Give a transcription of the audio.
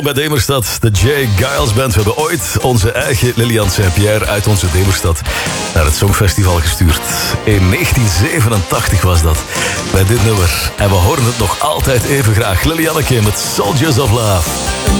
Bij Demerstad, de J. Giles Band. We hebben ooit onze eigen Lilian Saint-Pierre uit onze Demerstad naar het Songfestival gestuurd. In 1987 was dat, bij dit nummer. En we horen het nog altijd even graag. Lilianneke met Soldiers of Love.